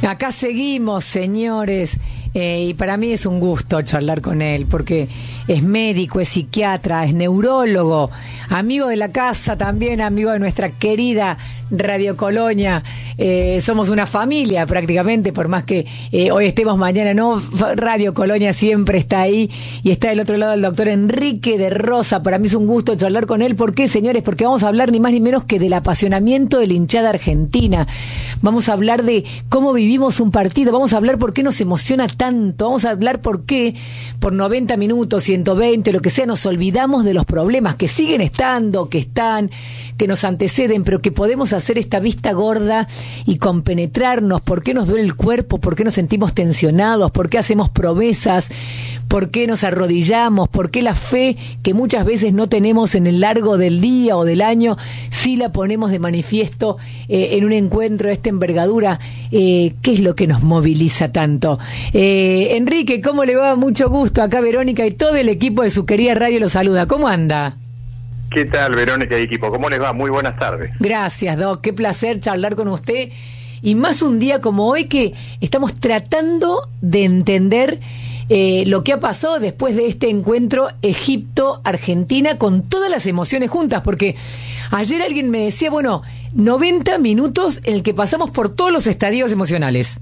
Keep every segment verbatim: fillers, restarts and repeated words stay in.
Acá seguimos, señores, eh, y para mí es un gusto charlar con él, porque es médico, es psiquiatra, es neurólogo, amigo de la casa también, amigo de nuestra querida Radio Colonia. Eh, somos una familia prácticamente, por más que eh, hoy estemos, mañana no. Radio Colonia siempre está ahí, y está del otro lado el doctor Enrique de Rosa. Para mí es un gusto charlar con él. ¿Por qué, señores? Porque vamos a hablar ni más ni menos que del apasionamiento de la hinchada argentina. Vamos a hablar de cómo vivimos un partido, vamos a hablar por qué nos emociona tanto, vamos a hablar por qué por noventa minutos, ciento veinte, lo que sea, nos olvidamos de los problemas que siguen estando, que están, que nos anteceden, pero que podemos hacer esta vista gorda y compenetrarnos. ¿Por qué nos duele el cuerpo? ¿Por qué nos sentimos tensionados? ¿Por qué hacemos promesas? ¿Por qué nos arrodillamos? ¿Por qué la fe que muchas veces no tenemos en el largo del día o del año, sí la ponemos de manifiesto eh, en un encuentro de esta envergadura? Eh, ¿Qué es lo que nos moviliza tanto? Eh, Enrique, ¿cómo le va? Mucho gusto. Acá Verónica y todo el equipo de su querida radio lo saluda. ¿Cómo anda? ¿Qué tal, Verónica y equipo? ¿Cómo les va? Muy buenas tardes. Gracias, Doc. Qué placer charlar con usted. Y más un día como hoy, que estamos tratando de entender eh, lo que ha pasado después de este encuentro Egipto-Argentina, con todas las emociones juntas. Porque ayer alguien me decía, bueno, noventa minutos en el que pasamos por todos los estadios emocionales.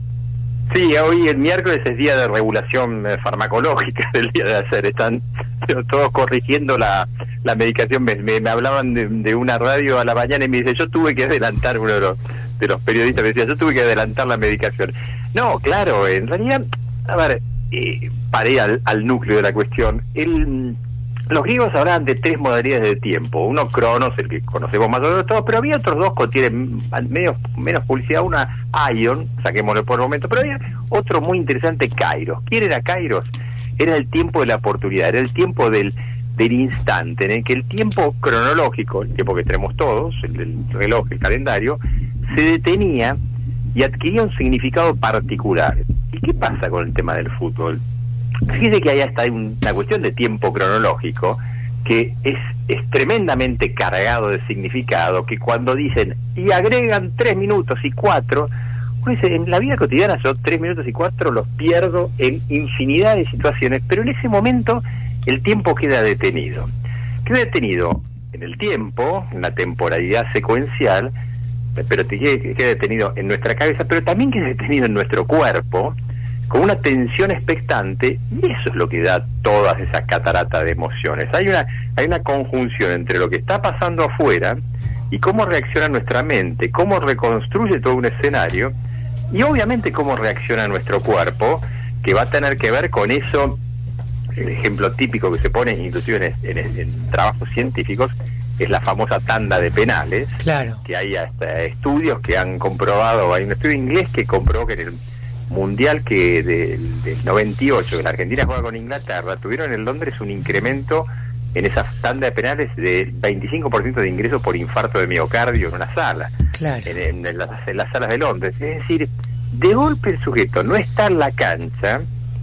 Sí, hoy el miércoles es día de regulación farmacológica del día de ayer. Están todos corrigiendo la, la medicación. Me, me, me hablaban de, de una radio a la mañana y me dice, yo tuve que adelantar, uno de los, de los periodistas me decía, yo tuve que adelantar la medicación. No, claro, en realidad, a ver, eh, para ir al, al núcleo de la cuestión, el... Los griegos hablaban de tres modalidades de tiempo. Uno, Cronos, el que conocemos más o menos todos, pero había otros dos que tienen menos, menos publicidad. Una, Aion, saquémoslo por el momento, pero había otro muy interesante, Kairos. ¿Quién era Kairos? Era el tiempo de la oportunidad, era el tiempo del, del instante, en el que el tiempo cronológico, el tiempo que tenemos todos, el, el reloj, el calendario, se detenía y adquiría un significado particular. ¿Y qué pasa con el tema del fútbol? Fíjese que ahí está una cuestión de tiempo cronológico que es, es tremendamente cargado de significado, que cuando dicen y agregan tres minutos y cuatro, uno dice, en la vida cotidiana yo tres minutos y cuatro los pierdo en infinidad de situaciones, pero en ese momento el tiempo queda detenido. Queda detenido en el tiempo, en la temporalidad secuencial, pero queda detenido en nuestra cabeza, pero también queda detenido en nuestro cuerpo, con una tensión expectante, y eso es lo que da todas esas cataratas de emociones. Hay una, hay una conjunción entre lo que está pasando afuera y cómo reacciona nuestra mente, cómo reconstruye todo un escenario, y obviamente cómo reacciona nuestro cuerpo, que va a tener que ver con eso. El ejemplo típico que se pone inclusive en, en, en trabajos científicos es la famosa tanda de penales. Claro. Que hay hasta estudios que han comprobado, hay un estudio inglés que comprobó que en el mundial que del, del noventa y ocho, que la Argentina juega con Inglaterra, tuvieron en Londres un incremento en esa tanda de penales de veinticinco por ciento de ingreso por infarto de miocardio en una sala, claro, en, en, en, las, en las salas de Londres. Es decir, de golpe el sujeto no está en la cancha,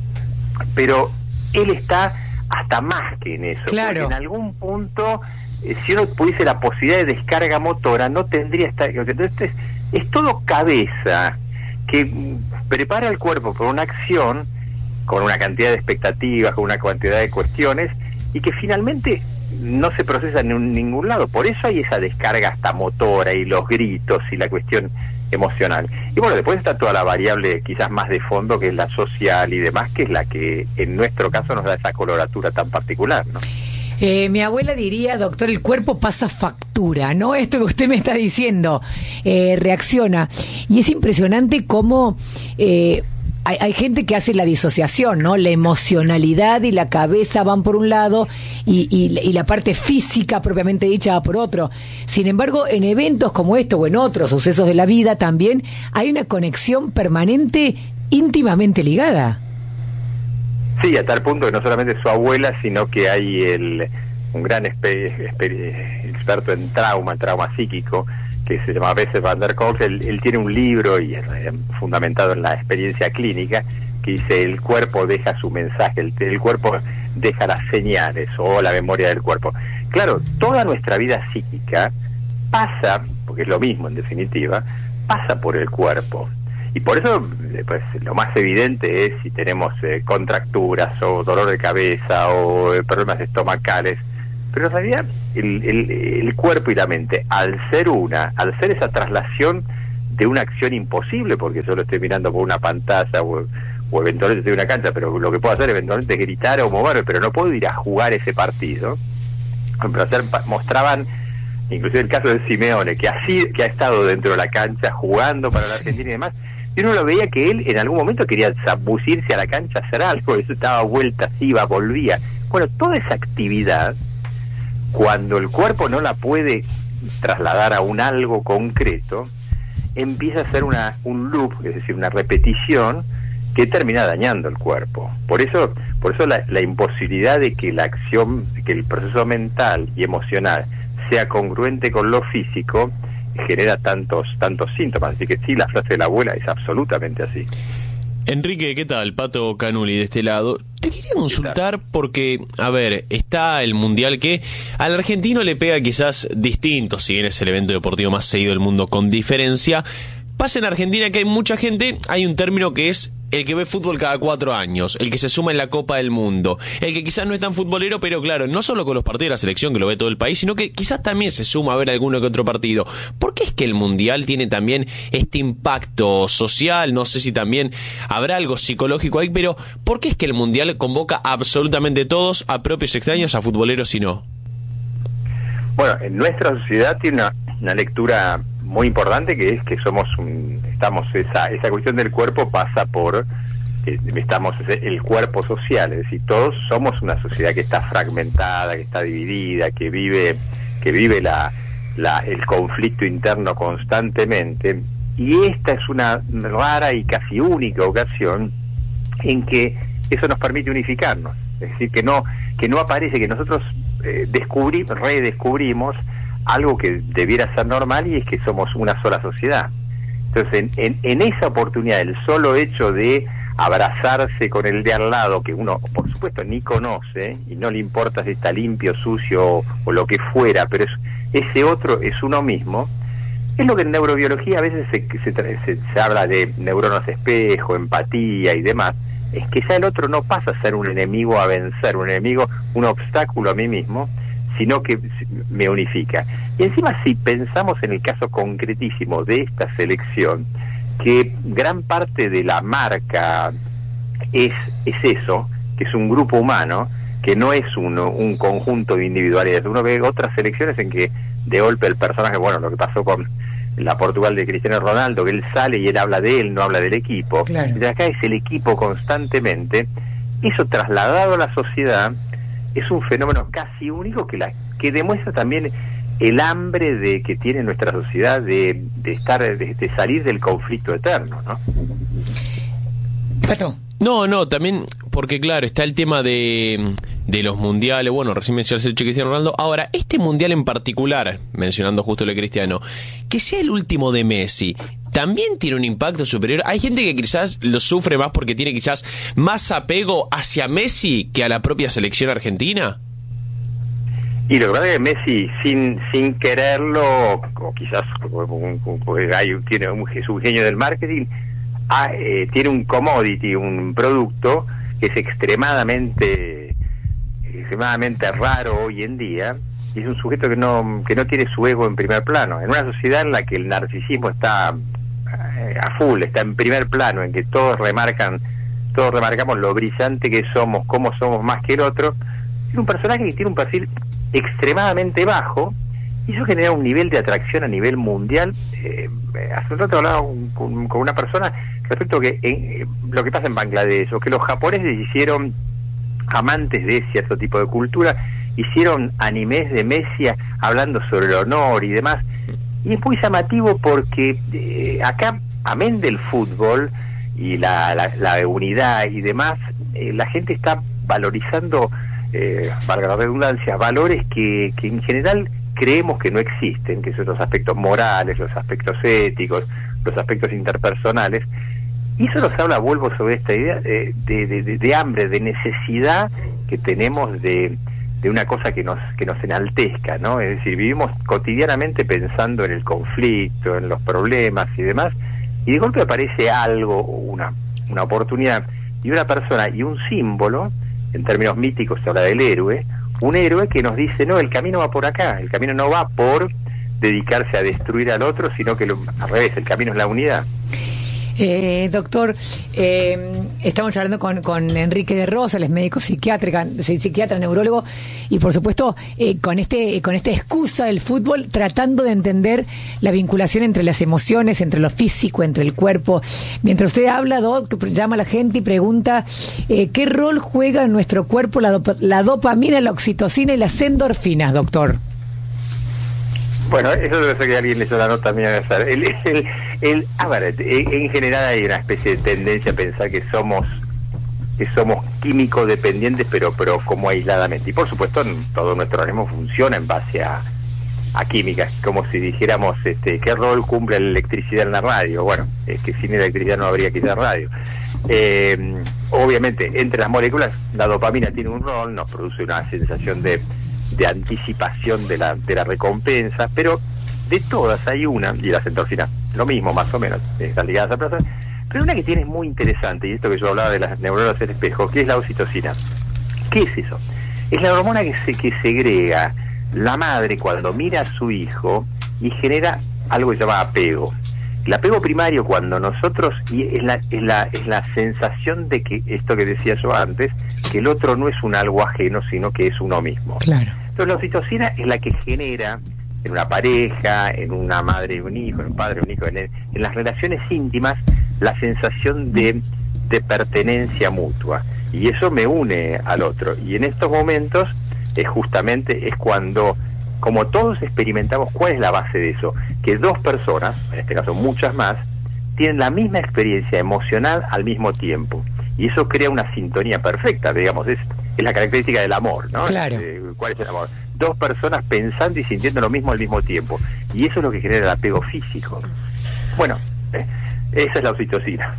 pero él está hasta más que en eso, claro, porque en algún punto, eh, si uno pudiese la posibilidad de descarga motora, no tendría esta... Entonces es, es todo cabeza, que prepara el cuerpo por una acción con una cantidad de expectativas, con una cantidad de cuestiones, y que finalmente no se procesa en un, ningún lado. Por eso hay esa descarga hasta motora y los gritos y la cuestión emocional. Y bueno, después está toda la variable quizás más de fondo, que es la social y demás, que es la que en nuestro caso nos da esa coloratura tan particular, ¿no? Eh, mi abuela diría, doctor, el cuerpo pasa factura, ¿no? Esto que usted me está diciendo, eh, reacciona. Y es impresionante cómo eh, hay, hay gente que hace la disociación, ¿no? La emocionalidad y la cabeza van por un lado y, y, y la parte física propiamente dicha va por otro. Sin embargo, en eventos como esto o en otros sucesos de la vida también hay una conexión permanente, íntimamente ligada. Sí, a tal punto que no solamente su abuela, sino que hay el, un gran espe, espe, experto en trauma, trauma psíquico, que se llama Bessel van der Kolk. Él, él tiene un libro, y es fundamentado en la experiencia clínica, que dice: el cuerpo deja su mensaje, el, el cuerpo deja las señales, o la memoria del cuerpo. Claro, toda nuestra vida psíquica pasa, porque es lo mismo en definitiva, pasa por el cuerpo. Y por eso, pues, lo más evidente es si tenemos eh, contracturas o dolor de cabeza o eh, problemas estomacales. Pero en realidad el, el, el cuerpo y la mente, al ser una, al ser esa traslación de una acción imposible, porque yo lo estoy mirando por una pantalla o, o eventualmente estoy en una cancha, pero lo que puedo hacer eventualmente es gritar o moverme, pero no puedo ir a jugar ese partido. Pero hacer, mostraban, inclusive el caso de Simeone, que así que ha estado dentro de la cancha jugando para la Argentina y demás, y uno lo veía que él en algún momento quería zambucirse a la cancha, hacer algo, eso estaba vuelta, iba, volvía. Bueno, toda esa actividad, cuando el cuerpo no la puede trasladar a un algo concreto, empieza a ser una, un loop, es decir, una repetición que termina dañando el cuerpo. Por eso, por eso la, la imposibilidad de que la acción, que el proceso mental y emocional sea congruente con lo físico, genera tantos tantos síntomas. Así que sí, la frase de la abuela es absolutamente así. Enrique, ¿qué tal? Pato Canuli de este lado. Te quería consultar porque, a ver, está el Mundial que al argentino le pega quizás distinto, si bien es el evento deportivo más seguido del mundo con diferencia. Pasa en Argentina que hay mucha gente, hay un término que es el que ve fútbol cada cuatro años, el que se suma en la Copa del Mundo, el que quizás no es tan futbolero, pero claro, no solo con los partidos de la selección que lo ve todo el país, sino que quizás también se suma a ver alguno que otro partido. ¿Por qué es que el Mundial tiene también este impacto social? No sé si también habrá algo psicológico ahí, pero ¿por qué es que el Mundial convoca absolutamente todos, a propios y extraños, a futboleros y no? Bueno, en nuestra sociedad tiene una, una lectura muy importante, que es que somos un, estamos esa esa cuestión del cuerpo pasa por eh, estamos el cuerpo social, es decir, todos somos una sociedad que está fragmentada, que está dividida, que vive que vive la, la el conflicto interno constantemente, y esta es una rara y casi única ocasión en que eso nos permite unificarnos, es decir, que no que no aparece, que nosotros eh, descubrimos, redescubrimos algo que debiera ser normal, y es que somos una sola sociedad. Entonces, en, en, en esa oportunidad, el solo hecho de abrazarse con el de al lado, que uno, por supuesto, ni conoce, y no le importa si está limpio, sucio o, o lo que fuera, pero es, ese otro es uno mismo, es lo que en neurobiología a veces se, se, se, se habla de neuronas espejo, empatía y demás, es que ya el otro no pasa a ser un enemigo a vencer, un enemigo, un obstáculo a mí mismo, sino que me unifica. Y encima, si pensamos en el caso concretísimo de esta selección, que gran parte de la marca es, es eso, que es un grupo humano, que no es un, un conjunto de individualidades. Uno ve otras selecciones en que de golpe el personaje, bueno, lo que pasó con la Portugal de Cristiano Ronaldo, que él sale y él habla de él, no habla del equipo. Claro. Y acá es el equipo constantemente. Eso trasladado a la sociedad es un fenómeno casi único que la que demuestra también el hambre de que tiene nuestra sociedad de, de estar de, de salir del conflicto eterno, ¿no? Pato. No, no, también porque claro, está el tema de, de los mundiales, bueno, recién mencionaste el hecho de Cristiano Ronaldo. Ahora, este mundial en particular, mencionando justo lo de Cristiano, que sea el último de Messi, ¿también tiene un impacto superior? Hay gente que quizás lo sufre más porque tiene quizás más apego hacia Messi que a la propia selección argentina. Y lo que pasa es que Messi, sin sin quererlo, o quizás porque hay, tiene un, es un genio del marketing, ha, eh, tiene un commodity, un producto que es extremadamente extremadamente raro hoy en día, y es un sujeto que no que no tiene su ego en primer plano. En una sociedad en la que el narcisismo está eh, a full, está en primer plano, en que todos remarcan, todos remarcamos lo brillante que somos, cómo somos más que el otro, es un personaje que tiene un perfil extremadamente bajo, y eso genera un nivel de atracción a nivel mundial. Eh, hace un rato hablaba con, con una persona respecto a que eh, lo que pasa en Bangladesh, o que los japoneses hicieron, amantes de cierto tipo de cultura, hicieron animes de Messi hablando sobre el honor y demás, y es muy llamativo porque eh, acá, amén del fútbol y la, la, la unidad y demás, eh, la gente está valorizando, Eh, valga la redundancia, valores que, que en general creemos que no existen, que son los aspectos morales, los aspectos éticos, los aspectos interpersonales, y eso nos habla, vuelvo sobre esta idea de, de, de, de hambre, de necesidad que tenemos de, de una cosa que nos que nos enaltezca, ¿no? Es decir, vivimos cotidianamente pensando en el conflicto, en los problemas y demás, y de golpe aparece algo, una, una oportunidad, y una persona y un símbolo, en términos míticos se habla del héroe, un héroe que nos dice, no, el camino va por acá, el camino no va por dedicarse a destruir al otro, sino que lo, al revés, el camino es la unidad. Eh, doctor, eh, estamos hablando con, con Enrique de Rosa, él es médico psiquiátrica, psiquiatra, neurólogo, y por supuesto eh, con este con esta excusa del fútbol, tratando de entender la vinculación entre las emociones, entre lo físico, entre el cuerpo. Mientras usted habla, Doc, llama a la gente y pregunta eh, ¿qué rol juega en nuestro cuerpo la, dop la dopamina, la oxitocina y las endorfinas, doctor? Bueno, eso debe ser que alguien le hizo la nota mía. El, el, el, a ver, en general hay una especie de tendencia a pensar que somos que somos químicos dependientes, pero pero como aisladamente. Y por supuesto, todo nuestro organismo funciona en base a, a química. Como si dijéramos, este, ¿qué rol cumple la electricidad en la radio? Bueno, es que sin electricidad no habría quizás radio. Eh, obviamente, entre las moléculas, la dopamina tiene un rol, nos produce una sensación de de anticipación de la de la recompensa, pero de todas hay una, y las endorfinas lo mismo más o menos, están ligadas a personas, pero una que tiene muy interesante, y esto que yo hablaba de las neuronas del espejo, que es la oxitocina. ¿Qué es eso? Es la hormona que se que segrega la madre cuando mira a su hijo y genera algo que se llama apego. El apego primario, cuando nosotros, y es la, es la, es la sensación de que, esto que decía yo antes, que el otro no es un algo ajeno, sino que es uno mismo. Claro. Entonces la oxitocina es la que genera en una pareja, en una madre y un hijo, en un padre y un hijo, en, en las relaciones íntimas, la sensación de, de pertenencia mutua. Y eso me une al otro. Y en estos momentos, es justamente, es cuando, como todos experimentamos, ¿cuál es la base de eso? Que dos personas, en este caso muchas más, tienen la misma experiencia emocional al mismo tiempo. Y eso crea una sintonía perfecta, digamos, es, es la característica del amor, ¿no? Claro. Eh, ¿Cuál es el amor? Dos personas pensando y sintiendo lo mismo al mismo tiempo. Y eso es lo que genera el apego físico. Bueno, eh, esa es la oxitocina.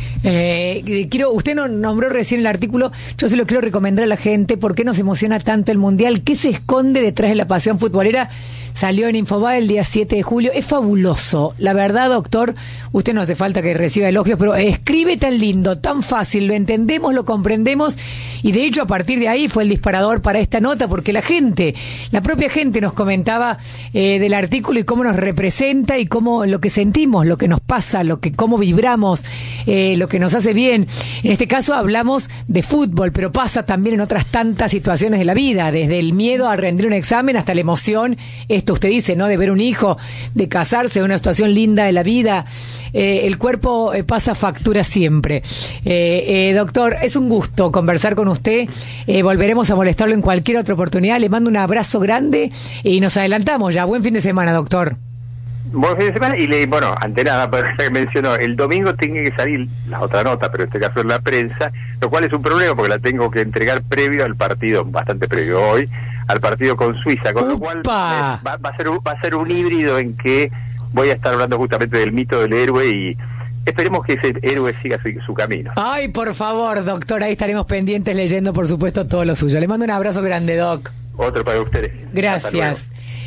Eh, quiero, usted nos nombró recién el artículo, yo se lo quiero recomendar a la gente. ¿Por qué nos emociona tanto el Mundial? ¿Qué se esconde detrás de la pasión futbolera? Salió en Infobae el día siete de julio. Es fabuloso. La verdad, doctor, usted no hace falta que reciba elogios, pero escribe tan lindo, tan fácil, lo entendemos, lo comprendemos, y de hecho a partir de ahí fue el disparador para esta nota, porque la gente, la propia gente nos comentaba eh, del artículo y cómo nos representa y cómo lo que sentimos, lo que nos pasa, lo que cómo vibramos, eh, lo que nos hace bien. En este caso hablamos de fútbol, pero pasa también en otras tantas situaciones de la vida, desde el miedo a rendir un examen hasta la emoción, esto usted dice, ¿no?, de ver un hijo, de casarse, de una situación linda de la vida. Eh, el cuerpo eh, pasa factura siempre. Eh, eh, doctor, es un gusto conversar con usted. Eh, volveremos a molestarlo en cualquier otra oportunidad. Le mando un abrazo grande y nos adelantamos ya. Buen fin de semana, doctor. Buen fin de semana, y le, bueno, ante nada, para que mencionó, el domingo tiene que salir la otra nota, pero en este caso es la prensa, lo cual es un problema porque la tengo que entregar previo al partido, bastante previo hoy, al partido con Suiza, con ¡Upa! lo cual eh, va, va a ser un, va a ser un híbrido en que voy a estar hablando justamente del mito del héroe y esperemos que ese héroe siga su, su camino. Ay, por favor, doctor, ahí estaremos pendientes leyendo, por supuesto, todo lo suyo. Le mando un abrazo grande, Doc. Otro para ustedes. Gracias.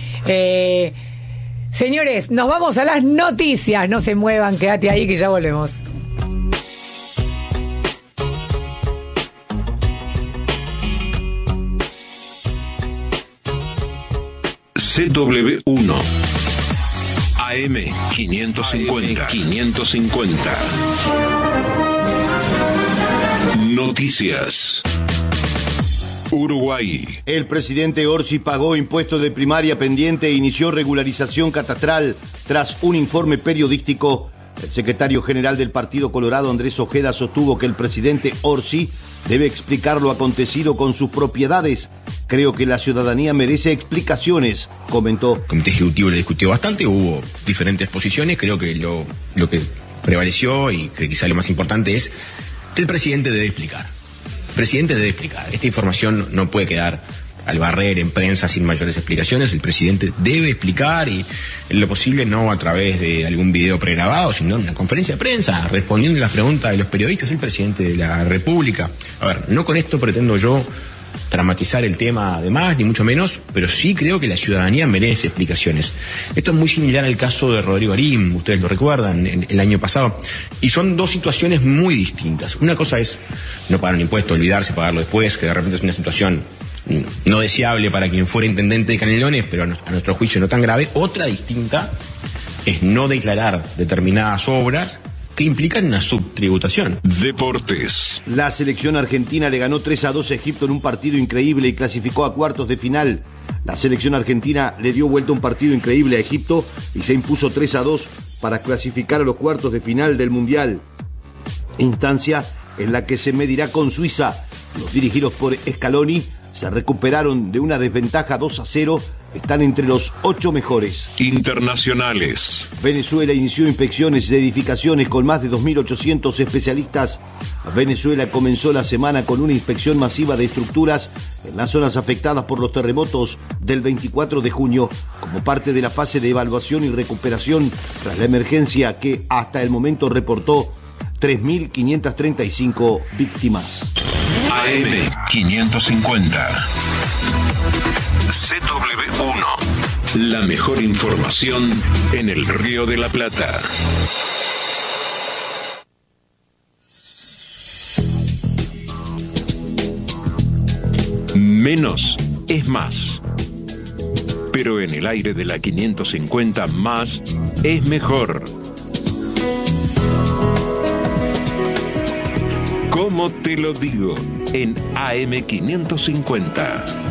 Eh, señores, nos vamos a las noticias. No se muevan, quédate ahí que ya volvemos. C W uno A M quinientos cincuenta quinientos cincuenta Noticias. Uruguay. El presidente Orsi pagó impuestos de primaria pendiente e inició regularización catastral tras un informe periodístico. El secretario general del Partido Colorado, Andrés Ojeda, sostuvo que el presidente Orsi debe explicar lo acontecido con sus propiedades. Creo que la ciudadanía merece explicaciones, comentó. El Comité Ejecutivo lo discutió bastante, hubo diferentes posiciones. Creo que lo, lo que prevaleció y que quizá lo más importante es que el presidente debe explicar. El presidente debe explicar. Esta información no puede quedar al barrer en prensa sin mayores explicaciones. El presidente debe explicar, y en lo posible no a través de algún video pregrabado, sino en una conferencia de prensa, respondiendo a las preguntas de los periodistas, el presidente de la República. A ver, no con esto pretendo yo dramatizar el tema además, ni mucho menos, pero sí creo que la ciudadanía merece explicaciones. Esto es muy similar al caso de Rodrigo Arim, ustedes lo recuerdan, en, el año pasado, y son dos situaciones muy distintas. Una cosa es no pagar un impuesto, olvidarse, pagarlo después, que de repente es una situación no deseable para quien fuera intendente de Canelones, pero a nuestro juicio no tan grave. Otra distinta es no declarar determinadas obras que implican una subtributación. Deportes. La selección argentina le ganó tres a dos a Egipto en un partido increíble y clasificó a cuartos de final. La selección argentina le dio vuelta un partido increíble a Egipto y se impuso tres a dos para clasificar a los cuartos de final del Mundial. Instancia en la que se medirá con Suiza. Los dirigidos por Scaloni se recuperaron de una desventaja dos a cero, están entre los ocho mejores. Internacionales. Venezuela inició inspecciones de edificaciones con más de dos mil ochocientos especialistas. Venezuela comenzó la semana con una inspección masiva de estructuras en las zonas afectadas por los terremotos del veinticuatro de junio, como parte de la fase de evaluación y recuperación tras la emergencia que hasta el momento reportó tres mil quinientas treinta y cinco víctimas. A M quinientos cincuenta. C W uno. La mejor información en el Río de la Plata. Menos es más. Pero en el aire de la quinientos cincuenta, más es mejor. ¿Cómo te lo digo? En A M quinientos cincuenta.